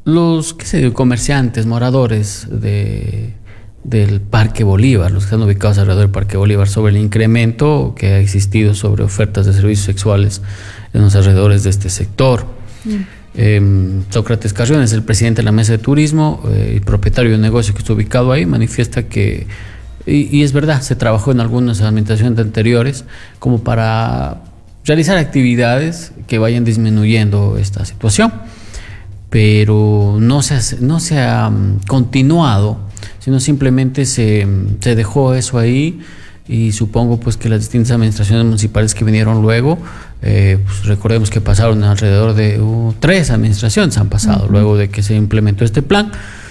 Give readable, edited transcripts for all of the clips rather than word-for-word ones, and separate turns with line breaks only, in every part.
los comerciantes, moradores del Parque Bolívar, los que están ubicados alrededor del Parque Bolívar, sobre el incremento que ha existido sobre ofertas de servicios sexuales en los alrededores de este sector. Sócrates Carrión es el presidente de la Mesa de Turismo y propietario de un negocio que está ubicado ahí, manifiesta que, y es verdad, se trabajó en algunas administraciones anteriores como para realizar actividades que vayan disminuyendo esta situación, pero no se ha continuado, sino simplemente se dejó eso ahí. Y supongo pues que las distintas administraciones municipales que vinieron luego, pues recordemos que pasaron alrededor de 3 administraciones han pasado luego de que se implementó este plan.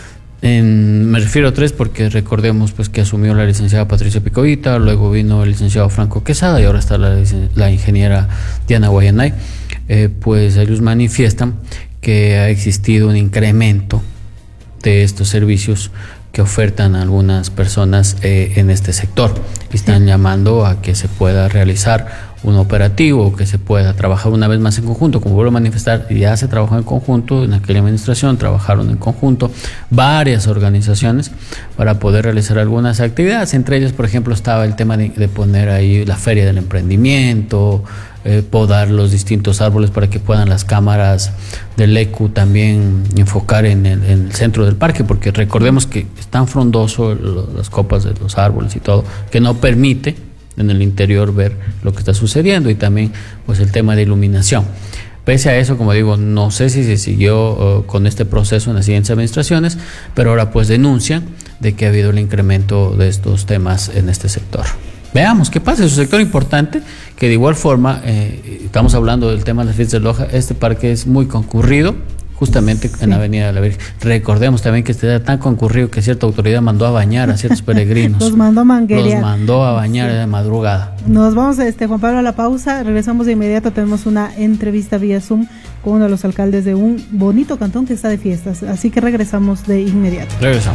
Me refiero a 3 porque recordemos pues que asumió la licenciada Patricia Picovita, luego vino el licenciado Franco Quesada y ahora está la ingeniera Diana Guayanay. Pues ellos manifiestan que ha existido un incremento de estos servicios que ofertan a algunas personas en este sector. Están llamando a que se pueda realizar un operativo, que se pueda trabajar una vez más en conjunto. Como vuelvo a manifestar, ya se trabajó en conjunto, en aquella administración trabajaron en conjunto varias organizaciones para poder realizar algunas actividades. Entre ellas, por ejemplo, estaba el tema de poner ahí la feria del emprendimiento, podar los distintos árboles para que puedan las cámaras del ECU también enfocar en el centro del parque, porque recordemos que es tan frondoso las copas de los árboles y todo, que no permite en el interior ver lo que está sucediendo, y también pues el tema de iluminación. Pese a eso, como digo, no sé si se siguió con este proceso en las siguientes administraciones, pero ahora pues denuncian de que ha habido el incremento de estos temas en este sector. Veamos qué pasa, es un sector importante que de igual forma, estamos hablando del tema de las fiestas de Loja, este parque es muy concurrido, justamente en la Avenida de la Virgen. Recordemos también que este era tan concurrido que cierta autoridad mandó a bañar a ciertos peregrinos.
Los mandó a manguerear.
Los mandó a bañar de madrugada.
Nos vamos, Juan Pablo, a la pausa, regresamos de inmediato, tenemos una entrevista vía Zoom con uno de los alcaldes de un bonito cantón que está de fiestas, así que regresamos de inmediato.
Regresamos.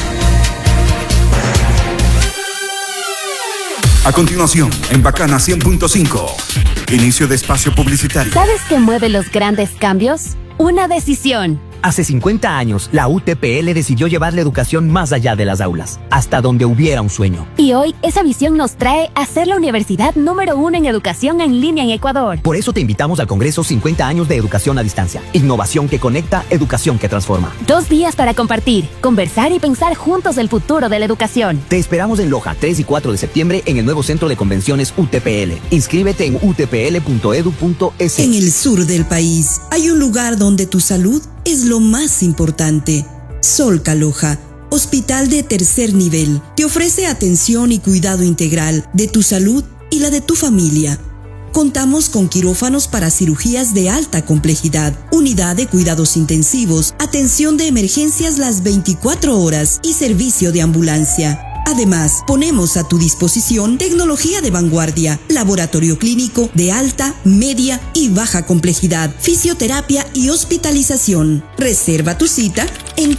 A continuación, en Bacana 100.5, inicio de espacio publicitario.
¿Sabes qué mueve los grandes cambios? Una decisión.
Hace 50 años, la UTPL decidió llevar la educación más allá de las aulas, hasta donde hubiera un sueño.
Y hoy, esa visión nos trae a ser la universidad número 1 en educación en línea en Ecuador.
Por eso te invitamos al Congreso 50 años de educación a distancia. Innovación que conecta, educación que transforma.
2 días para compartir, conversar y pensar juntos el futuro de la educación.
Te esperamos en Loja, 3 y 4 de septiembre, en el nuevo Centro de Convenciones UTPL. Inscríbete en utpl.edu.es.
En el sur del país, hay un lugar donde tu salud es lo más importante. Solca Loja, hospital de tercer nivel, te ofrece atención y cuidado integral de tu salud y la de tu familia. Contamos con quirófanos para cirugías de alta complejidad, unidad de cuidados intensivos, atención de emergencias las 24 horas y servicio de ambulancia. Además, ponemos a tu disposición tecnología de vanguardia, laboratorio clínico de alta, media y baja complejidad, fisioterapia y hospitalización. Reserva tu cita en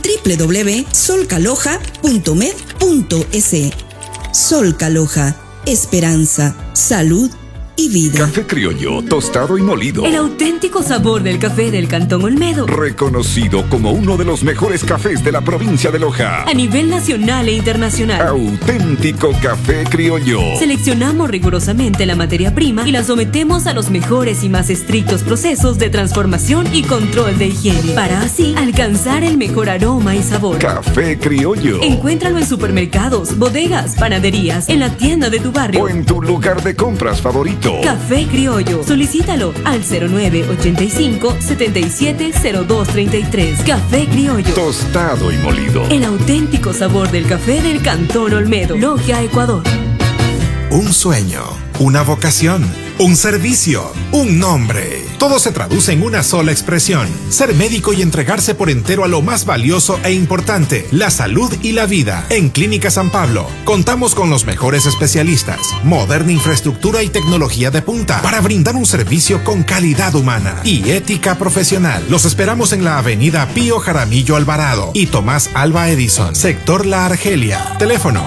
www.solcaloja.med.es. Solca Loja, esperanza, salud y vida.
Café criollo, tostado y molido.
El auténtico sabor del café del Cantón Olmedo.
Reconocido como uno de los mejores cafés de la provincia de Loja.
A nivel nacional e internacional.
Auténtico café criollo.
Seleccionamos rigurosamente la materia prima y la sometemos a los mejores y más estrictos procesos de transformación y control de higiene, para así alcanzar el mejor aroma y sabor.
Café criollo.
Encuéntralo en supermercados, bodegas, panaderías, en la tienda de tu barrio
o en tu lugar de compras favorito.
Café Criollo. Solicítalo al 0985-770233. Café Criollo.
Tostado y molido.
El auténtico sabor del café del Cantón Olmedo. Logia, Ecuador.
Un sueño, una vocación, un servicio, un nombre. Todo se traduce en una sola expresión: ser médico y entregarse por entero a lo más valioso e importante, la salud y la vida. En Clínica San Pablo contamos con los mejores especialistas, moderna infraestructura y tecnología de punta para brindar un servicio con calidad humana y ética profesional. Los esperamos en la avenida Pío Jaramillo Alvarado y Tomás Alba Edison, sector La Argelia. Teléfono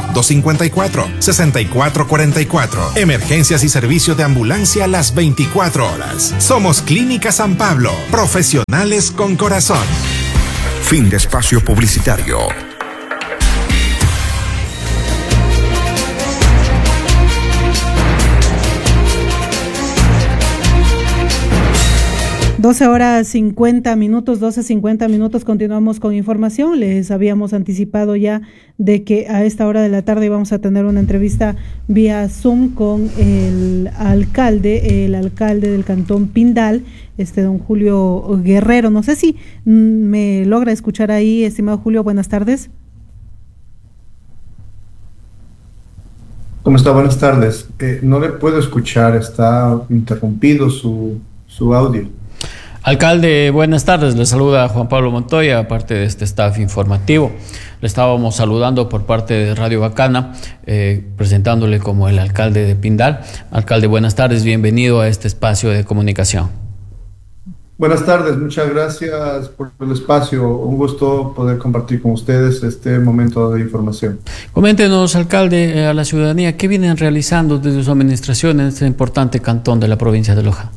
254-6444. Emergencias y servicio de ambulancia las 24 horas. Somos Clínica San Pablo, profesionales con corazón.
Fin de espacio publicitario.
Horas 50 minutos, 12:50 minutos, continuamos con información. Les habíamos anticipado ya de que a esta hora de la tarde íbamos a tener una entrevista vía Zoom con el alcalde del Cantón Pindal, don Julio Guerrero. No sé si me logra escuchar ahí, estimado Julio, buenas tardes.
¿Cómo está? Buenas tardes. No le puedo escuchar, está interrumpido su audio.
Alcalde, buenas tardes. Le saluda Juan Pablo Montoya, parte de este staff informativo. Le estábamos saludando por parte de Radio Bacana, presentándole como el alcalde de Pindal. Alcalde, buenas tardes, bienvenido a este espacio de comunicación.
Buenas tardes, muchas gracias por el espacio. Un gusto poder compartir con ustedes este momento de información.
Coméntenos, alcalde, a la ciudadanía, ¿qué vienen realizando desde su administración en este importante cantón de la provincia de Loja?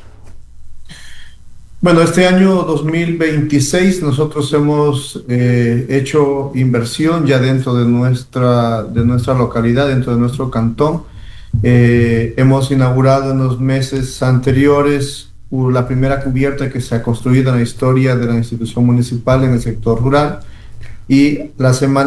Bueno, este año 2026 nosotros hemos hecho inversión ya dentro de nuestra localidad, dentro de nuestro cantón. Hemos inaugurado en los meses anteriores la primera cubierta que se ha construido en la historia de la institución municipal en el sector rural, y las 2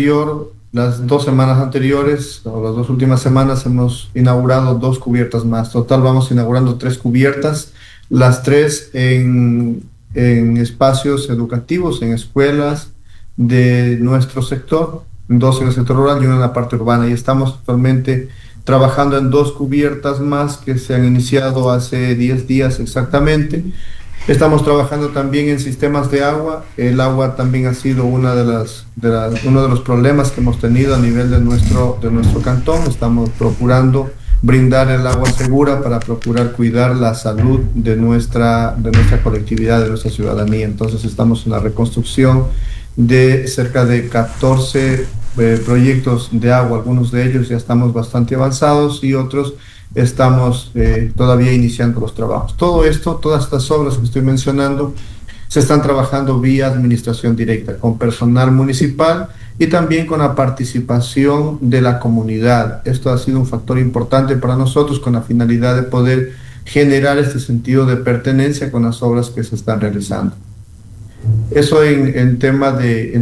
semanas anteriores, o las 2 últimas semanas, hemos inaugurado 2 cubiertas más. Total, vamos inaugurando 3 cubiertas, las 3 en espacios educativos, en escuelas de nuestro sector, 2 en el sector rural y 1 en la parte urbana, y estamos actualmente trabajando en 2 cubiertas más que se han iniciado hace 10 días exactamente. Estamos trabajando también en sistemas de agua. El agua también ha sido uno de los problemas que hemos tenido a nivel de nuestro cantón. Estamos procurando brindar el agua segura para procurar cuidar la salud de nuestra colectividad, de nuestra ciudadanía. Entonces estamos en la reconstrucción de cerca de 14 proyectos de agua. Algunos de ellos ya estamos bastante avanzados y otros estamos todavía iniciando los trabajos. Todo esto, todas estas obras que estoy mencionando, se están trabajando vía administración directa, con personal municipal y también con la participación de la comunidad. Esto ha sido un factor importante para nosotros, con la finalidad de poder generar este sentido de pertenencia con las obras que se están realizando. Eso en tema de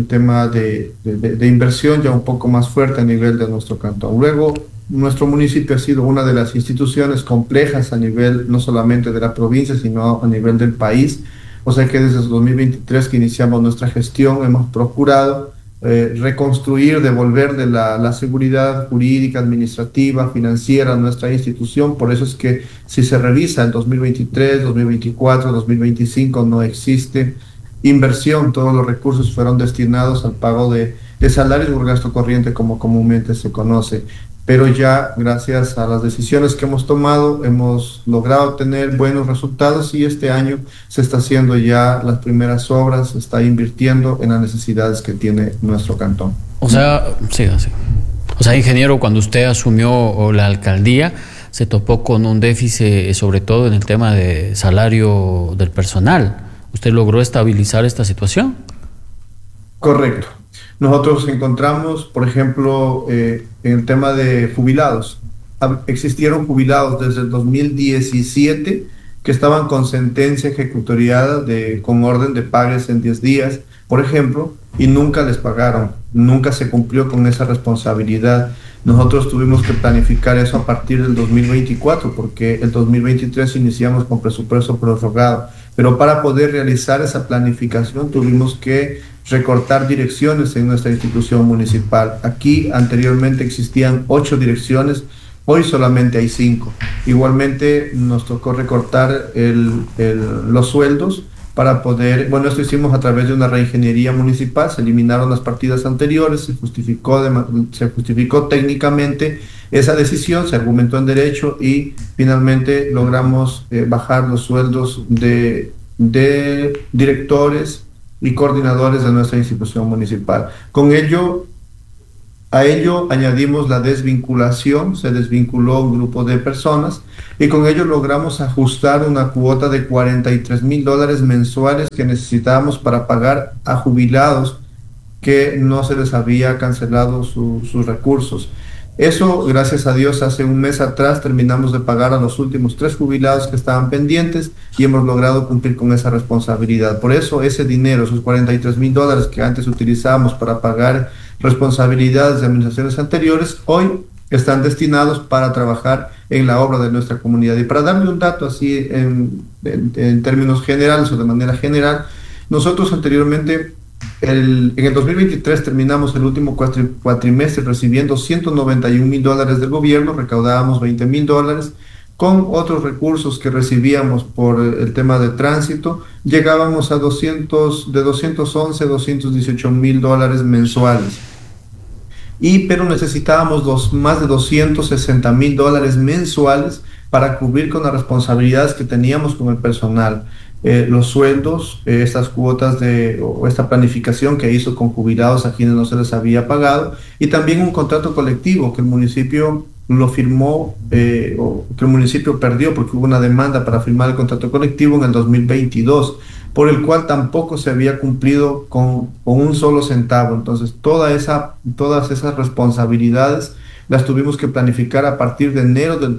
inversión ya un poco más fuerte a nivel de nuestro cantón. Luego, nuestro municipio ha sido una de las instituciones complejas a nivel no solamente de la provincia, sino a nivel del país. O sea que desde el 2023 que iniciamos nuestra gestión hemos procurado reconstruir, devolverle la seguridad jurídica, administrativa, financiera a nuestra institución. Por eso es que si se revisa en 2023, 2024, 2025 no existe inversión. Todos los recursos fueron destinados al pago de salarios o gasto corriente, como comúnmente se conoce. Pero ya, gracias a las decisiones que hemos tomado, hemos logrado tener buenos resultados, y este año se está haciendo ya las primeras obras, se está invirtiendo en las necesidades que tiene nuestro cantón.
O sea, sí. O sea, ingeniero, cuando usted asumió la alcaldía, se topó con un déficit, sobre todo en el tema de salario del personal. ¿Usted logró estabilizar esta situación?
Correcto. Nosotros encontramos, por ejemplo, en el tema de jubilados. Existieron jubilados desde el 2017 que estaban con sentencia ejecutoriada con orden de pagues en 10 días, por ejemplo, y nunca les pagaron, nunca se cumplió con esa responsabilidad. Nosotros tuvimos que planificar eso a partir del 2024, porque el 2023 iniciamos con presupuesto prorrogado, pero para poder realizar esa planificación tuvimos que recortar direcciones en nuestra institución municipal. Aquí anteriormente existían 8 direcciones, hoy solamente hay 5. Igualmente nos tocó recortar los sueldos para poder, esto hicimos a través de una reingeniería municipal, se eliminaron las partidas anteriores, se justificó técnicamente esa decisión, se argumentó en derecho y finalmente logramos bajar los sueldos de directores y coordinadores de nuestra institución municipal. Con ello A ello añadimos la desvinculación, se desvinculó un grupo de personas y con ello logramos ajustar una cuota de $43,000 mensuales que necesitábamos para pagar a jubilados que no se les había cancelado sus recursos. Eso, gracias a Dios, hace un mes atrás terminamos de pagar a los últimos 3 jubilados que estaban pendientes y hemos logrado cumplir con esa responsabilidad. Por eso ese dinero, esos $43,000 que antes utilizábamos para pagar responsabilidades de administraciones anteriores, hoy están destinados para trabajar en la obra de nuestra comunidad. Y para darle un dato así en términos generales o de manera general, nosotros anteriormente en el 2023 terminamos el último cuatrimestre recibiendo $191,000 del gobierno, recaudábamos $20,000, con otros recursos que recibíamos por el tema de tránsito, llegábamos a de 211, $218,000 mensuales. Pero necesitábamos más de $260,000 mensuales para cubrir con las responsabilidades que teníamos con el personal. Los sueldos, estas cuotas o esta planificación que hizo con jubilados a quienes no se les había pagado, y también un contrato colectivo que el municipio lo firmó, o que el municipio perdió porque hubo una demanda para firmar el contrato colectivo en el 2022, por el cual tampoco se había cumplido con un solo centavo. Entonces todas esas responsabilidades las tuvimos que planificar a partir de enero del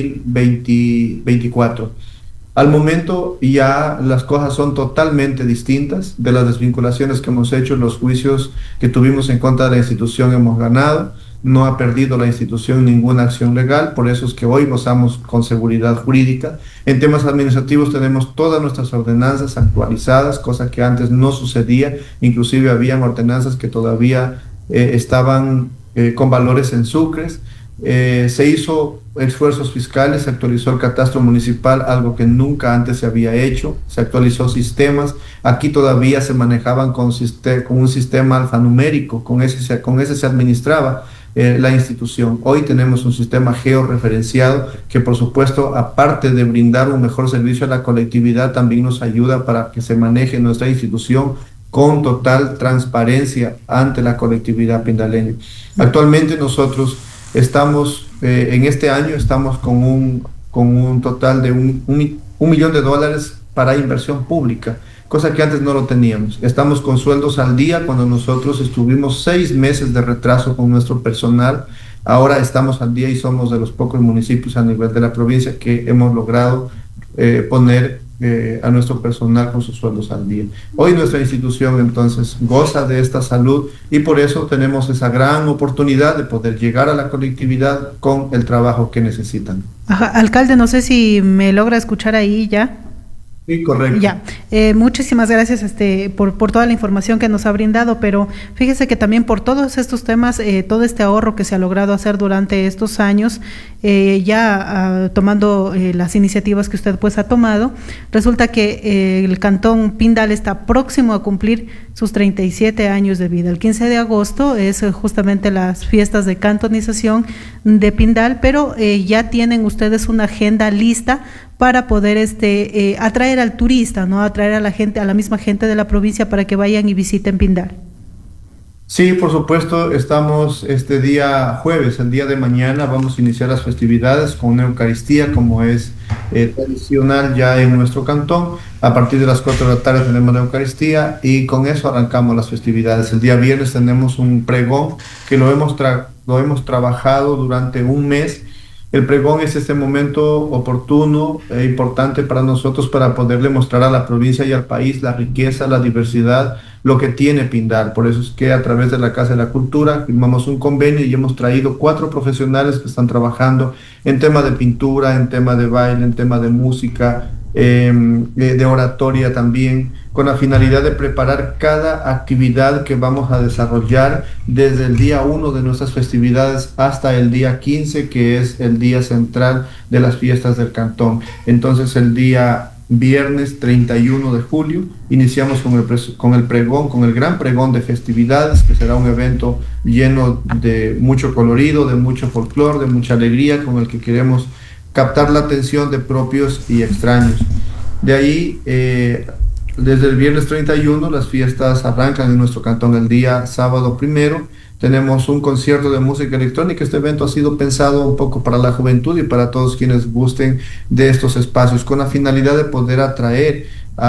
2024. Al momento ya las cosas son totalmente distintas. De las desvinculaciones que hemos hecho, los juicios que tuvimos en contra de la institución hemos ganado. No ha perdido la institución ninguna acción legal, por eso es que hoy gozamos con seguridad jurídica. En temas administrativos tenemos todas nuestras ordenanzas actualizadas, cosa que antes no sucedía. Inclusive habían ordenanzas que todavía estaban con valores en sucres. Se hizo esfuerzos fiscales, se actualizó el catastro municipal, algo que nunca antes se había hecho, se actualizó sistemas. Aquí todavía se manejaban con un sistema alfanumérico, con ese se administraba la institución. Hoy tenemos un sistema georreferenciado que, por supuesto, aparte de brindar un mejor servicio a la colectividad, también nos ayuda para que se maneje nuestra institución con total transparencia ante la colectividad pindaleña. Actualmente nosotros estamos, en este año, estamos con un total de $1 millón para inversión pública, cosa que antes no lo teníamos. Estamos con sueldos al día, cuando nosotros estuvimos 6 meses de retraso con nuestro personal. Ahora estamos al día y somos de los pocos municipios a nivel de la provincia que hemos logrado poner a nuestro personal con sus sueldos al día. Hoy nuestra institución entonces goza de esta salud y por eso tenemos esa gran oportunidad de poder llegar a la colectividad con el trabajo que necesitan.
Ajá, alcalde, no sé si me logra escuchar ahí ya.
Sí, correcto.
Ya, muchísimas gracias por toda la información que nos ha brindado, pero fíjese que también por todos estos temas, todo este ahorro que se ha logrado hacer durante estos años, tomando las iniciativas que usted pues ha tomado, resulta que el Cantón Pindal está próximo a cumplir sus 37 años de vida. El 15 de agosto es justamente las fiestas de cantonización de Pindal, pero ya tienen ustedes una agenda lista para poder atraer al turista, ¿no? Atraer a la gente, a la misma gente de la provincia para que vayan y visiten Pindal.
Sí, por supuesto, estamos este día jueves, el día de mañana, vamos a iniciar las festividades con una Eucaristía, como es tradicional ya en nuestro cantón. A partir de las 4 de la tarde tenemos la Eucaristía y con eso arrancamos las festividades. El día viernes tenemos un pregón que lo hemos trabajado durante un mes. El pregón es este momento oportuno e importante para nosotros para poderle mostrar a la provincia y al país la riqueza, la diversidad, lo que tiene Pindal. Por eso es que a través de la Casa de la Cultura firmamos un convenio y hemos traído 4 profesionales que están trabajando en tema de pintura, en tema de baile, en tema de música, de oratoria también, con la finalidad de preparar cada actividad que vamos a desarrollar desde el día 1 de nuestras festividades hasta el día 15, que es el día central de las fiestas del cantón. Entonces el día viernes 31 de julio iniciamos con el pregón, con el gran pregón de festividades, que será un evento lleno de mucho colorido, de mucho folclore, de mucha alegría, con el que queremos captar la atención de propios y extraños. De ahí desde el viernes 31 las fiestas arrancan en nuestro cantón el día sábado 1. Tenemos un concierto de música electrónica. Este evento ha sido pensado un poco para la juventud y para todos quienes gusten de estos espacios, con la finalidad de poder atraer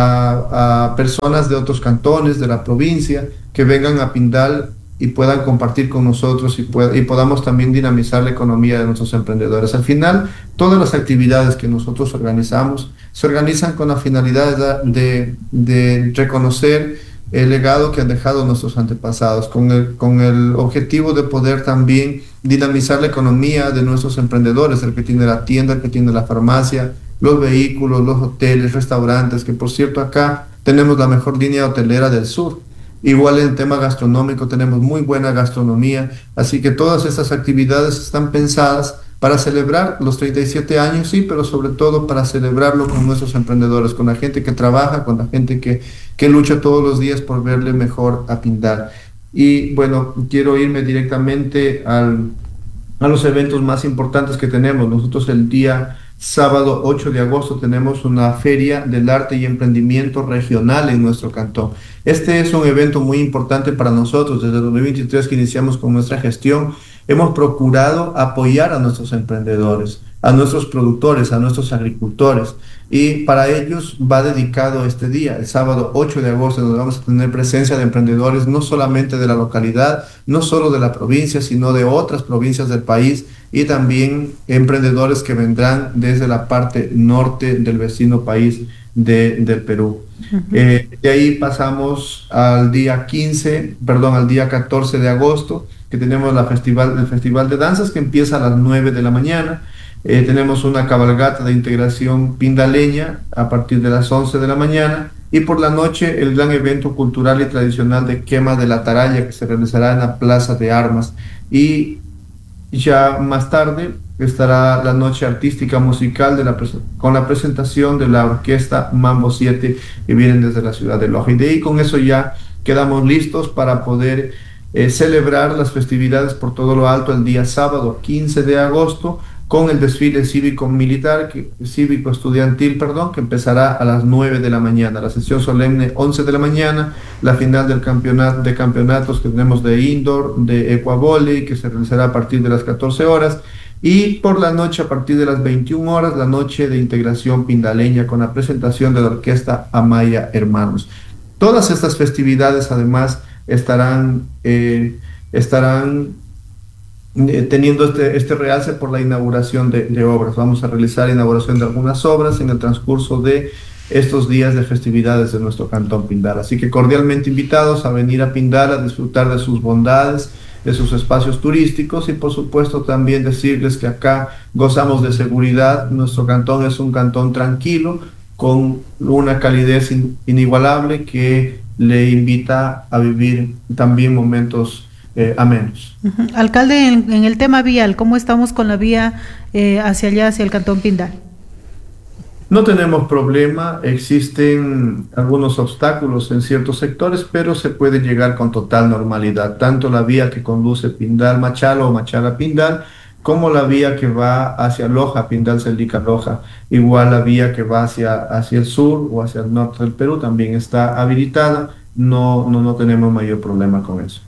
a personas de otros cantones, de la provincia, que vengan a Pindal y puedan compartir con nosotros y podamos también dinamizar la economía de nuestros emprendedores. Al final, todas las actividades que nosotros organizamos se organizan con la finalidad de reconocer el legado que han dejado nuestros antepasados, con el objetivo de poder también dinamizar la economía de nuestros emprendedores, el que tiene la tienda, el que tiene la farmacia, los vehículos, los hoteles, restaurantes, que por cierto acá tenemos la mejor línea hotelera del sur. Igual en el tema gastronómico tenemos muy buena gastronomía, así que todas estas actividades están pensadas para celebrar los 37 años, sí, pero sobre todo para celebrarlo con nuestros emprendedores, con la gente que trabaja, con la gente que lucha todos los días por verle mejor a Pindal. Y bueno, quiero irme directamente a los eventos más importantes que tenemos. Nosotros el día sábado 8 de agosto tenemos una feria del arte y emprendimiento regional en nuestro cantón. Este es un evento muy importante para nosotros. Desde el 2023 que iniciamos con nuestra gestión, hemos procurado apoyar a nuestros emprendedores, a nuestros productores, a nuestros agricultores, y para ellos va dedicado este día, el sábado 8 de agosto, donde vamos a tener presencia de emprendedores no solamente de la localidad, no solo de la provincia, sino de otras provincias del país, y también emprendedores que vendrán desde la parte norte del vecino país del Perú. De ahí pasamos al día 14 de agosto, que tenemos el Festival de Danzas, que empieza a las 9 de la mañana. Tenemos una cabalgata de integración pindaleña a partir de las 11 de la mañana, y por la noche el gran evento cultural y tradicional de quema de la ataraya, que se realizará en la Plaza de Armas. Y ya más tarde estará la noche artística musical con la presentación de la orquesta Mambo 7, que vienen desde la ciudad de Loja. Y de ahí con eso ya quedamos listos para poder celebrar las festividades por todo lo alto el día sábado 15 de agosto con el desfile cívico-estudiantil, que empezará a las 9 de la mañana, la sesión solemne 11 de la mañana, la final del campeonatos que tenemos de indoor, de ecuavóley, que se realizará a partir de las 14 horas, y por la noche a partir de las 21 horas, la noche de integración pindaleña con la presentación de la orquesta Amaya Hermanos. Todas estas festividades además estarán teniendo este realce por la inauguración de obras. Vamos a realizar inauguración de algunas obras en el transcurso de estos días de festividades de nuestro cantón Pindal. Así que cordialmente invitados a venir a Pindal a disfrutar de sus bondades, de sus espacios turísticos, y por supuesto también decirles que acá gozamos de seguridad. Nuestro cantón es un cantón tranquilo, con una calidez inigualable que le invita a vivir también momentos amenos.
Alcalde, en el tema vial, ¿cómo estamos con la vía hacia allá, hacia el cantón Pindal?
No tenemos problema, existen algunos obstáculos en ciertos sectores, pero se puede llegar con total normalidad, tanto la vía que conduce Pindal-Machala o Machala-Pindal, como la vía que va hacia Loja, Pindal-Celdica-Loja. Igual la vía que va hacia el sur o hacia el norte del Perú también está habilitada. No tenemos mayor problema con eso.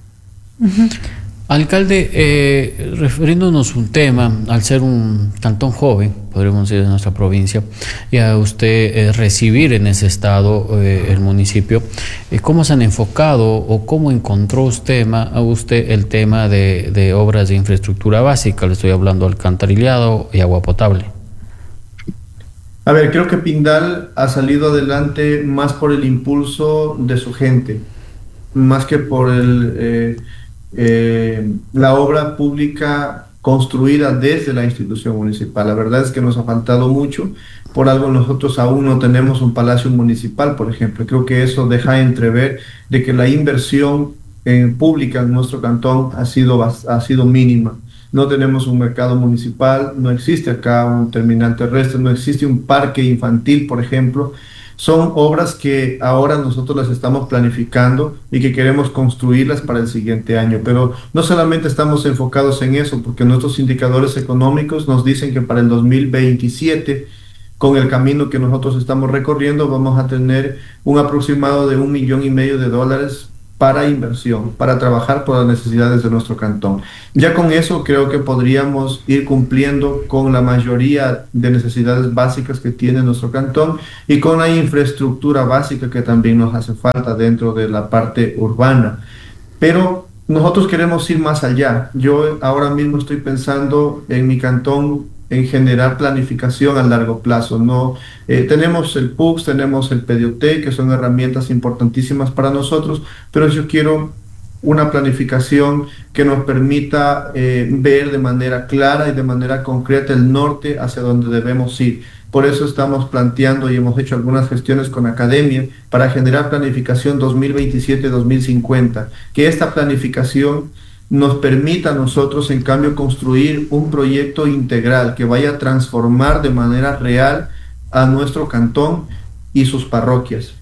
Alcalde, refiriéndonos un tema, al ser un cantón joven, podríamos decir, de nuestra provincia, y a usted recibir en ese estado el municipio, ¿cómo se han enfocado o cómo encontró usted el tema de obras de infraestructura básica? Le estoy hablando alcantarillado y agua potable.
A ver, creo que Pindal ha salido adelante más por el impulso de su gente, más que por la obra pública construida desde la institución municipal. La verdad es que nos ha faltado mucho. Por algo nosotros aún no tenemos un palacio municipal, por ejemplo. Creo que eso deja entrever de que la inversión pública en nuestro cantón ha sido mínima. No tenemos un mercado municipal, no existe acá un terminal terrestre, no existe un parque infantil, por ejemplo. Son obras que ahora nosotros las estamos planificando y que queremos construirlas para el siguiente año, pero no solamente estamos enfocados en eso, porque nuestros indicadores económicos nos dicen que para el 2027, con el camino que nosotros estamos recorriendo, vamos a tener un aproximado de $1,5 millones para inversión, para trabajar por las necesidades de nuestro cantón. Ya con eso creo que podríamos ir cumpliendo con la mayoría de necesidades básicas que tiene nuestro cantón y con la infraestructura básica que también nos hace falta dentro de la parte urbana. Pero nosotros queremos ir más allá. Yo ahora mismo estoy pensando en mi cantón en generar planificación a largo plazo. ¿No? Tenemos el PUCS, tenemos el PDOT, que son herramientas importantísimas para nosotros, pero yo quiero una planificación que nos permita ver de manera clara y de manera concreta el norte hacia donde debemos ir. Por eso estamos planteando y hemos hecho algunas gestiones con Academia para generar planificación 2027-2050, que esta planificación nos permita a nosotros, en cambio, construir un proyecto integral que vaya a transformar de manera real a nuestro cantón y sus parroquias.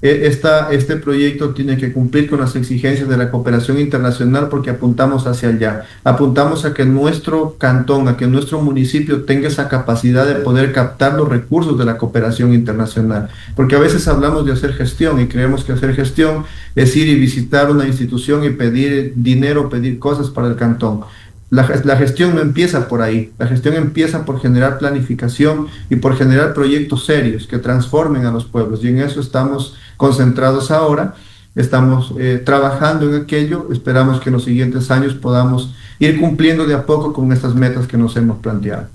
Este proyecto tiene que cumplir con las exigencias de la cooperación internacional porque apuntamos hacia allá. Apuntamos a que nuestro cantón, a que nuestro municipio tenga esa capacidad de poder captar los recursos de la cooperación internacional. Porque a veces hablamos de hacer gestión y creemos que hacer gestión es ir y visitar una institución y pedir dinero, pedir cosas para el cantón. La gestión no empieza por ahí, la gestión empieza por generar planificación y por generar proyectos serios que transformen a los pueblos, y en eso estamos concentrados ahora, estamos trabajando en aquello, esperamos que en los siguientes años podamos ir cumpliendo de a poco con estas metas que nos hemos planteado.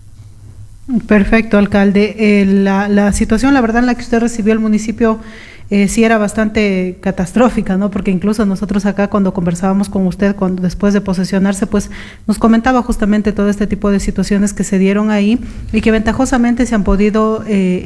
Perfecto, alcalde. La situación, la verdad, en la que usted recibió el municipio sí era bastante catastrófica, ¿no? Porque incluso nosotros acá cuando conversábamos con usted, después de posesionarse, pues nos comentaba justamente todo este tipo de situaciones que se dieron ahí y que ventajosamente se han podido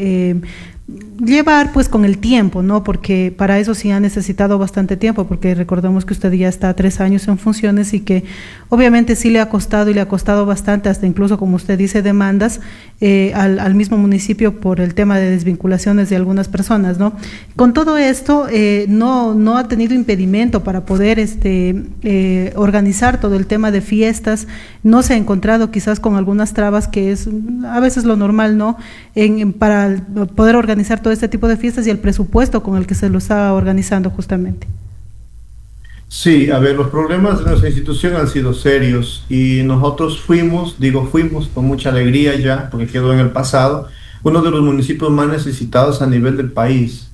llevar pues con el tiempo, ¿no? Porque para eso sí ha necesitado bastante tiempo, porque recordemos que usted ya está 3 años en funciones y que obviamente sí le ha costado y le ha costado bastante, hasta incluso como usted dice, demandas al mismo municipio por el tema de desvinculaciones de algunas personas, ¿no? Con todo esto no ha tenido impedimento para poder organizar todo el tema de fiestas, no se ha encontrado quizás con algunas trabas que es a veces lo normal, ¿no? Para poder organizar todo este tipo de fiestas y el presupuesto con el que se lo está organizando justamente.
Sí, a ver, los problemas de nuestra institución han sido serios y nosotros fuimos con mucha alegría ya, porque quedó en el pasado, uno de los municipios más necesitados a nivel del país,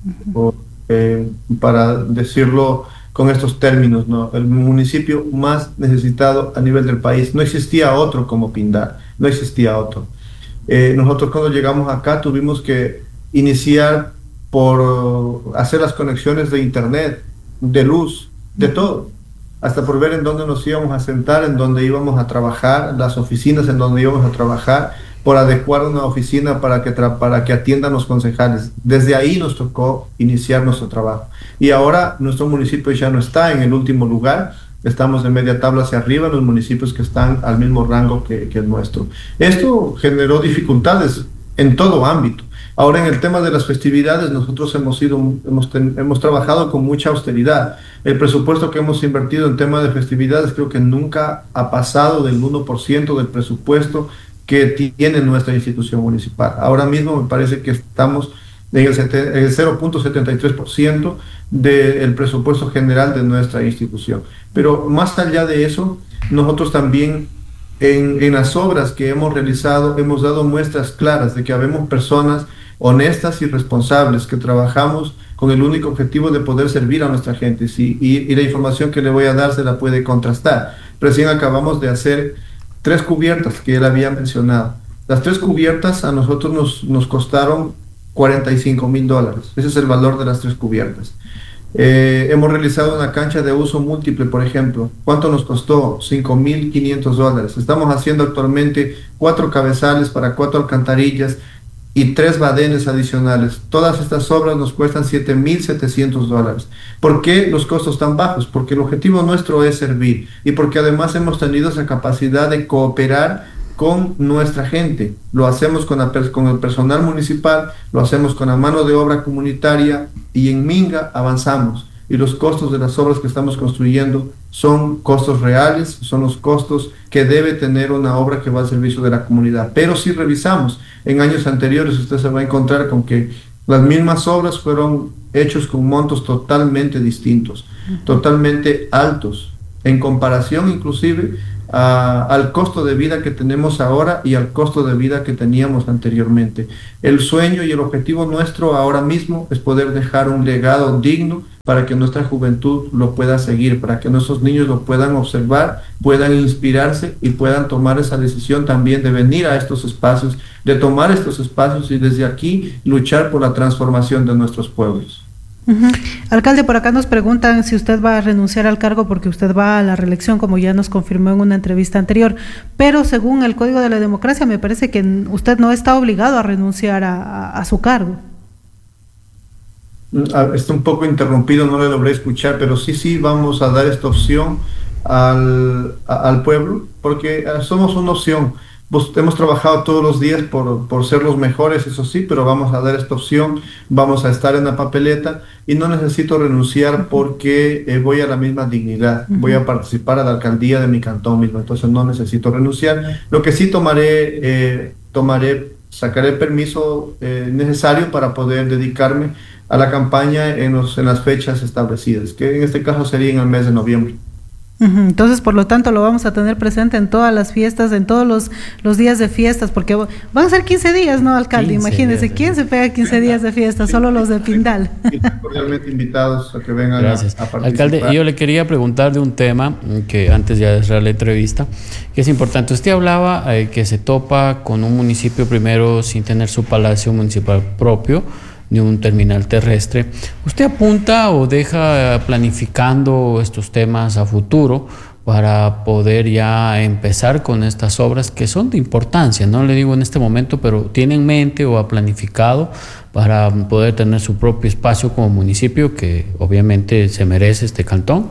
para decirlo con estos términos, ¿no? El municipio más necesitado a nivel del país. No existía otro como Pindar, no existía otro. Nosotros cuando llegamos acá tuvimos que iniciar por hacer las conexiones de internet, de luz, de todo, hasta por ver en dónde nos íbamos a sentar, en dónde íbamos a trabajar, las oficinas en donde íbamos a trabajar, por adecuar una oficina para que atiendan los concejales. Desde ahí nos tocó iniciar nuestro trabajo. Y ahora nuestro municipio ya no está en el último lugar, estamos de media tabla hacia arriba en los municipios que están al mismo rango que el nuestro. Esto generó dificultades en todo ámbito. Ahora, en el tema de las festividades, nosotros hemos trabajado con mucha austeridad. El presupuesto que hemos invertido en tema de festividades creo que nunca ha pasado del 1% del presupuesto que tiene nuestra institución municipal. Ahora mismo me parece que estamos en el 0.73% del presupuesto general de nuestra institución. Pero más allá de eso, nosotros también en las obras que hemos realizado hemos dado muestras claras de que habemos personas honestas y responsables que trabajamos con el único objetivo de poder servir a nuestra gente. Sí, y la información que le voy a dar se la puede contrastar. Recién acabamos de hacer 3 cubiertas que él había mencionado. Las 3 cubiertas a nosotros nos costaron $45,000. Ese es el valor de las 3 cubiertas. Hemos realizado una cancha de uso múltiple, por ejemplo. ¿Cuánto nos costó? $5,500. Estamos haciendo actualmente 4 cabezales para 4 alcantarillas y 3 badenes adicionales. Todas estas obras nos cuestan $7,700. ¿Por qué los costos tan bajos? Porque el objetivo nuestro es servir y porque además hemos tenido esa capacidad de cooperar con nuestra gente. Lo hacemos con el personal municipal, lo hacemos con la mano de obra comunitaria y en Minga avanzamos. y los costos de las obras que estamos construyendo son costos reales, son los costos que debe tener una obra que va al servicio de la comunidad. Pero si revisamos en años anteriores, usted se va a encontrar con que las mismas obras fueron hechos con montos totalmente distintos, totalmente altos, en comparación inclusive al costo de vida que tenemos ahora y al costo de vida que teníamos anteriormente. El sueño y el objetivo nuestro ahora mismo es poder dejar un legado digno para que nuestra juventud lo pueda seguir, para que nuestros niños lo puedan observar, puedan inspirarse y puedan tomar esa decisión también de venir a estos espacios, de tomar estos espacios y desde aquí luchar por la transformación de nuestros pueblos.
Alcalde, por acá nos preguntan si usted va a renunciar al cargo porque usted va a la reelección, como ya nos confirmó en una entrevista anterior, pero según el Código de la Democracia me parece que usted no está obligado a renunciar a su cargo.
Está un poco interrumpido, no le logré escuchar, pero sí vamos a dar esta opción al pueblo, porque somos una opción. Hemos trabajado todos los días por ser los mejores, eso sí, pero vamos a dar esta opción, vamos a estar en la papeleta y no necesito renunciar porque voy a la misma dignidad, voy a participar a la alcaldía de mi cantón mismo, entonces no necesito renunciar. Lo que sí sacaré el permiso necesario para poder dedicarme a la campaña en las fechas establecidas, que en este caso sería en el mes de noviembre.
Entonces, por lo tanto, lo vamos a tener presente en todas las fiestas, en todos los días de fiestas, porque van a ser 15 días, ¿no, alcalde? Imagínese, ¿quién se pega 15 días de fiesta? Solo los de Pindal.
Cordialmente invitados a que vengan a participar.
Alcalde, yo le quería preguntar de un tema que antes ya de cerrar la entrevista, que es importante. Usted hablaba que se topa con un municipio primero sin tener su palacio municipal propio, ni un terminal terrestre. ¿Usted apunta o deja planificando estos temas a futuro para poder ya empezar con estas obras que son de importancia? No le digo en este momento, pero ¿tiene en mente o ha planificado para poder tener su propio espacio como municipio que obviamente se merece este cantón?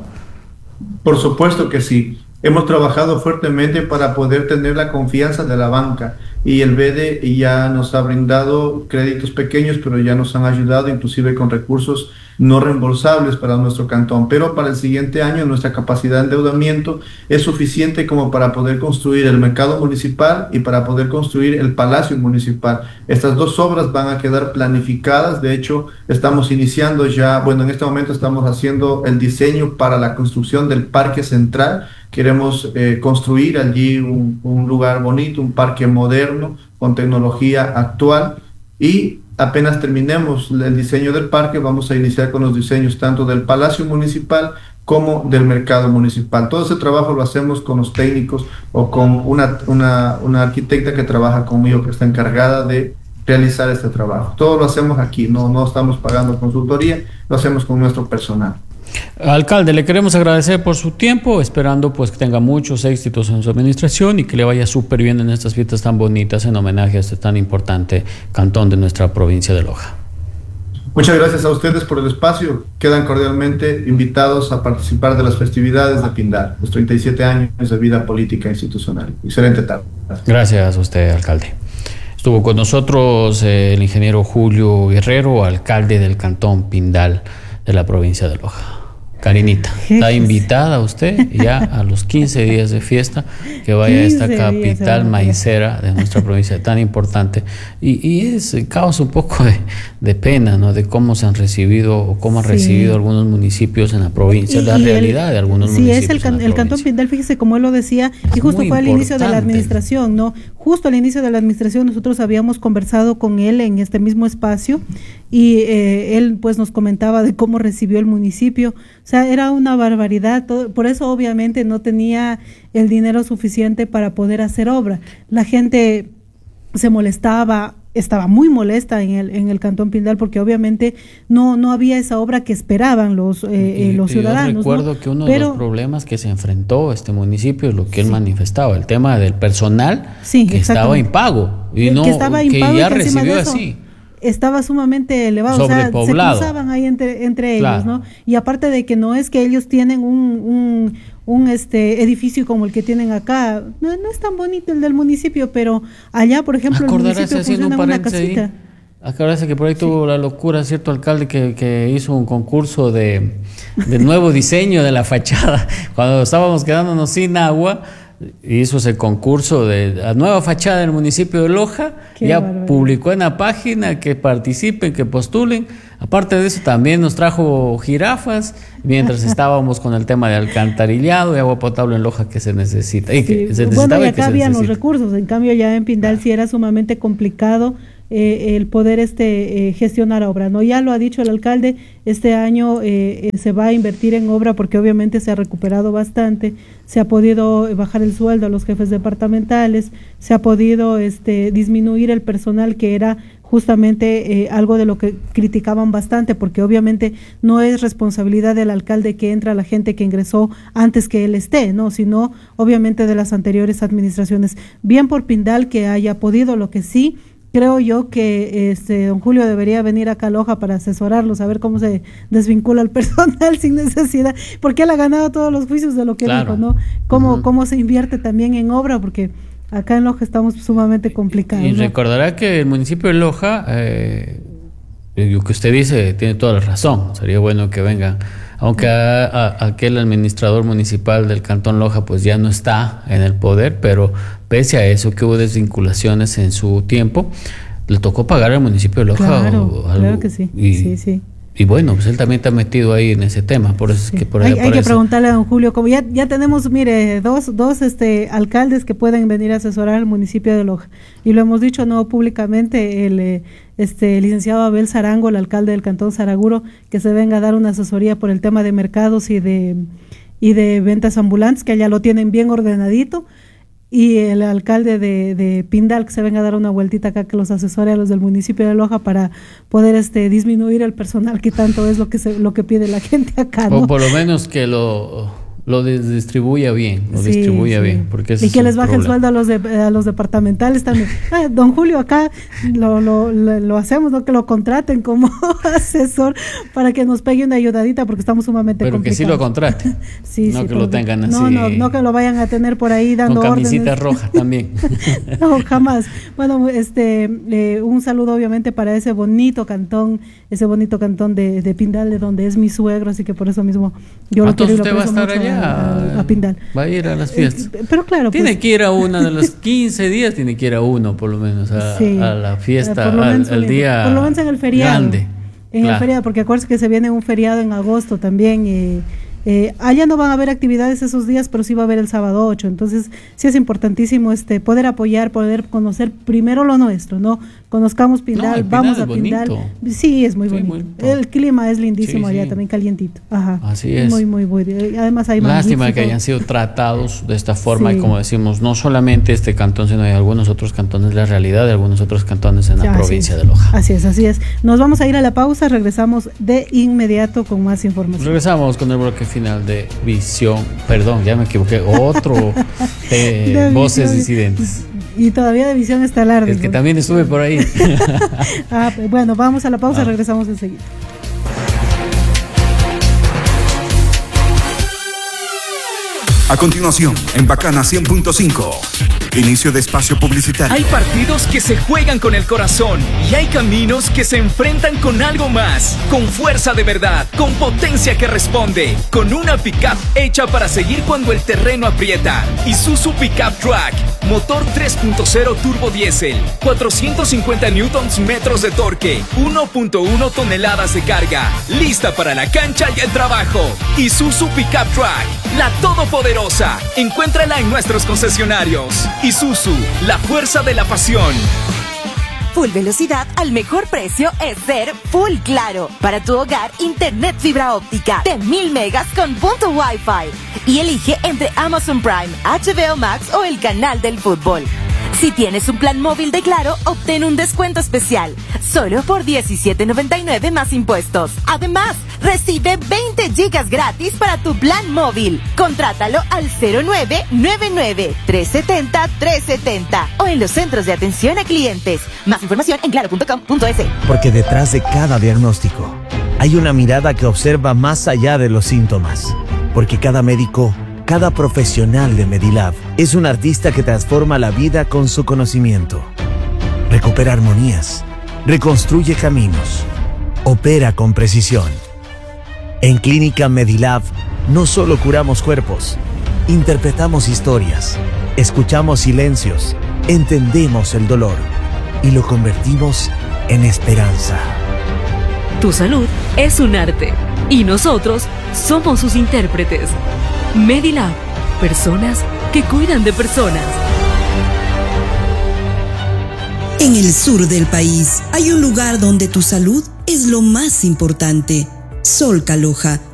Por supuesto que sí. Hemos trabajado fuertemente para poder tener la confianza de la banca y el BEDE ya nos ha brindado créditos pequeños, pero ya nos han ayudado inclusive con recursos no reembolsables para nuestro cantón. Pero para el siguiente año nuestra capacidad de endeudamiento es suficiente como para poder construir el mercado municipal y para poder construir el palacio municipal. Estas dos obras van a quedar planificadas. De hecho, estamos iniciando ya, en este momento estamos haciendo el diseño para la construcción del parque central. Queremos construir allí un lugar bonito, un parque moderno, con tecnología actual, y apenas terminemos el diseño del parque, vamos a iniciar con los diseños tanto del Palacio Municipal como del Mercado Municipal. Todo ese trabajo lo hacemos con los técnicos o con una arquitecta que trabaja conmigo, que está encargada de realizar este trabajo. Todo lo hacemos aquí, no estamos pagando consultoría, lo hacemos con nuestro personal.
Alcalde, le queremos agradecer por su tiempo, esperando pues que tenga muchos éxitos en su administración y que le vaya súper bien en estas fiestas tan bonitas en homenaje a este tan importante cantón de nuestra provincia de Loja.
Muchas gracias a ustedes por el espacio. Quedan cordialmente invitados a participar de las festividades de Pindal, los 37 años de vida política institucional. Excelente tarde.
Gracias a usted, alcalde. Estuvo con nosotros el ingeniero Julio Guerrero, alcalde del cantón Pindal de la provincia de Loja. Karinita, está invitada usted ya a los 15 días de fiesta que vaya a esta capital maicera de nuestra provincia tan importante, y causa un poco de pena, ¿no? De cómo se han recibido o cómo han recibido algunos municipios en la provincia, la realidad de algunos municipios. Sí, es
el cantón Pindal, fíjese como él lo decía, y justo fue al inicio de la administración, ¿no? Justo al inicio de la administración nosotros habíamos conversado con él en este mismo espacio y él pues nos comentaba de cómo recibió el municipio. O sea, era una barbaridad, por eso obviamente no tenía el dinero suficiente para poder hacer obra. La gente se molestaba, estaba muy molesta en el cantón Pindal porque obviamente no había esa obra que esperaban los ciudadanos. Yo
recuerdo que uno de los problemas que se enfrentó este municipio es lo que él manifestaba, el tema del personal que estaba impago y que ya recibió así.
Estaba sumamente elevado, o sea, se cruzaban ahí entre ellos, ¿no? Y aparte de que no es que ellos tienen un edificio como el que tienen acá, no es tan bonito el del municipio, pero allá, por ejemplo, el municipio funciona una casita.
Acuérdense que por ahí tuvo la locura cierto alcalde que hizo un concurso de nuevo diseño de la fachada. Cuando estábamos quedándonos sin agua, hizo ese concurso de la nueva fachada del municipio de Loja. Ya publicó en la página que participen, que postulen. Aparte de eso, también nos trajo jirafas mientras estábamos con el tema de alcantarillado y agua potable en Loja que se necesita. Y que se
bueno, y acá habían los recursos. En cambio, ya en Pindal sí era sumamente complicado el poder gestionar obra, ¿no? Ya lo ha dicho el alcalde, este año se va a invertir en obra porque obviamente se ha recuperado bastante, se ha podido bajar el sueldo a los jefes departamentales, se ha podido disminuir el personal, que era justamente algo de lo que criticaban bastante, porque obviamente no es responsabilidad del alcalde que entra la gente que ingresó antes que él esté, ¿no? Sino obviamente de las anteriores administraciones. Bien por Pindal que haya podido, lo que sí creo yo que don Julio debería venir acá a Loja para asesorarlos, a ver cómo se desvincula el personal sin necesidad, porque él ha ganado todos los juicios de lo que dijo, ¿no? Cómo se invierte también en obra, porque acá en Loja estamos sumamente complicados. Y
recordará que el municipio de Loja, lo que usted dice, tiene toda la razón. Sería bueno que vengan, aunque aquel administrador municipal del Cantón Loja pues ya no está en el poder, pero pese a eso, que hubo desvinculaciones en su tiempo, le tocó pagar al municipio de Loja.
Claro que sí. Sí.
Y bueno, pues él también está metido ahí en ese tema, por eso es que por ahí
hay que preguntarle a don Julio, como ya tenemos, mire, dos alcaldes que pueden venir a asesorar al municipio de Loja, y lo hemos dicho no públicamente, el licenciado Abel Zarango, el alcalde del Cantón Saraguro, que se venga a dar una asesoría por el tema de mercados y de ventas ambulantes, que allá lo tienen bien ordenadito, y el alcalde de Pindal que se venga a dar una vueltita acá, que los asesore a los del municipio de Loja para poder disminuir el personal, que tanto es lo que pide la gente acá, ¿no?
O por lo menos que lo distribuya bien, bien, porque
y que les baje el sueldo a los departamentales también. Don Julio, acá lo hacemos, ¿no? Que lo contraten como asesor para que nos pegue una ayudadita, porque estamos sumamente complicados.
Pero que sí lo contraten, no que lo tengan así.
No que lo vayan a tener por ahí dando órdenes.
Con camisita roja también.
No, jamás. Bueno, un saludo obviamente para ese bonito cantón de Pindal, de donde es mi suegro, así que por eso mismo yo lo quiero.
¿Usted va a estar allá?
A Pindal.
Va a ir a las fiestas.
Pero claro,
tiene que ir a una de los 15 días, tiene que ir a uno por lo menos a la fiesta, al día
por lo menos en el feriado.
Grande.
El feriado, porque acuérdense que se viene un feriado en agosto también. Allá no van a haber actividades esos días, pero sí va a haber el sábado 8, entonces sí es importantísimo poder apoyar, poder conocer primero lo nuestro, ¿no? Conozcamos Pindal, vamos a Pindal. Sí, es muy bonito. El clima es lindísimo allá, también calientito. Ajá.
Así es.
Muy, muy bueno. Además hay
lástima que hayan sido tratados de esta forma, y como decimos, no solamente este cantón, sino hay algunos otros cantones, la realidad de algunos otros cantones en la provincia de Loja.
Así es. Nos vamos a ir a la pausa, regresamos de inmediato con más información.
Regresamos con el bloque final de Visión, perdón, ya me equivoqué, otro Voces Disidentes.
Y todavía de Visión Estelar.
Es que también estuve por ahí.
Bueno, vamos a la pausa, regresamos enseguida.
A continuación, en Bacana 100.5, inicio de espacio publicitario.
Hay partidos que se juegan con el corazón y hay caminos que se enfrentan con algo más, con fuerza de verdad, con potencia que responde, con una pickup hecha para seguir cuando el terreno aprieta. Isuzu Pickup Track, motor 3.0 turbo diésel, 450 newtons metros de torque, 1.1 toneladas de carga, lista para la cancha y el trabajo. Isuzu Pickup Track, la todopoderosa. Encuéntrala en nuestros concesionarios. Isuzu, la fuerza de la pasión.
Full velocidad al mejor precio es ser Full Claro. Para tu hogar, internet fibra óptica de 1000 megas con punto Wi-Fi. Y elige entre Amazon Prime, HBO Max o el canal del fútbol. Si tienes un plan móvil de Claro, obtén un descuento especial, solo por $17.99 más impuestos. Además, recibe 20 gigas gratis para tu plan móvil. Contrátalo al 0999-370-370 o en los centros de atención a clientes. Más información en claro.com.es.
Porque detrás de cada diagnóstico hay una mirada que observa más allá de los síntomas. Porque cada médico, cada profesional de Medilab es un artista que transforma la vida con su conocimiento. Recupera armonías, reconstruye caminos, opera con precisión. En Clínica Medilab no solo curamos cuerpos, interpretamos historias, escuchamos silencios, entendemos el dolor y lo convertimos en esperanza.
Tu salud es un arte y nosotros somos sus intérpretes. Medilab, personas que cuidan de personas.
En el sur del país hay un lugar donde tu salud es lo más importante. Sol Caloja,